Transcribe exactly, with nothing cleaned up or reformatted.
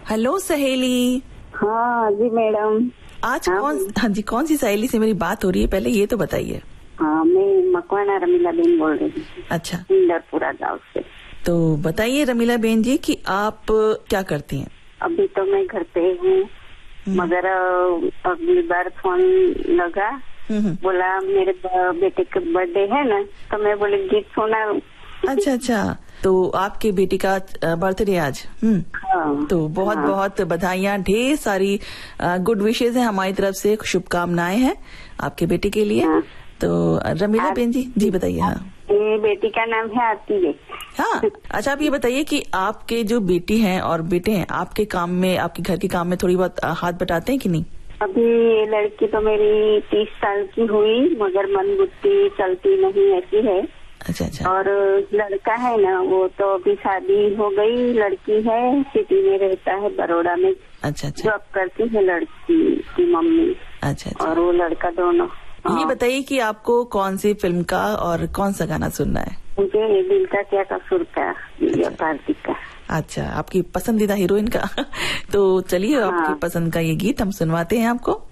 Hello सहेली। हाँ जी madam. आज हाँ, कौन हाँ जी कौन सी सहेली से मेरी बात हो रही है, पहले ये तो बताइए। हाँ, मैं मकवाना रमीला बेन बोल रही हूँ। अच्छा, इंदरपुरा गाँव से। तो बताइए रमीला बेन जी कि आप क्या करती हैं? अभी तो मैं घर पे हूँ, मगर अगली बार फोन लगा, बोला मेरे बेटे का बर्थडे है ना, तो मैं बोले गीत सुना। अच्छा अच्छा, तो आपके बेटी का बर्थडे आज। हम्म हाँ, तो बहुत हाँ, बहुत बधाइयाँ, ढेर सारी गुड विशेष हैं हमारी तरफ से, शुभकामनाएं हैं आपके बेटे के लिए। हाँ, तो रमीला बेन जी जी बताइए। हाँ, ये बेटी का नाम है आरती। हाँ, अच्छा आप ये बताइए कि आपके जो बेटी हैं और बेटे हैं, आपके काम में, आपके घर के काम में थोड़ी बहुत हाथ बटाते हैं कि नहीं? अभी ये लड़की तो मेरी तीस साल की हुई, मगर मन बुद्धि चलती नहीं ऐसी है। अच्छा अच्छा। और लड़का है ना, वो तो अभी शादी हो गई, लड़की है, सिटी में रहता है, बड़ौदा में। अच्छा अच्छा। जॉब करती है लड़की की मम्मी। अच्छा अच्छा। और वो लड़का दोनों। ये बताइए कि आपको कौन सी फिल्म का और कौन सा गाना सुनना है? मुझे दिल का क्या कसूर का, कार्तिक का। अच्छा, आपकी पसंदीदा हीरोइन का। तो चलिए, हाँ, आपकी पसंद का ये गीत हम सुनवाते हैं आपको।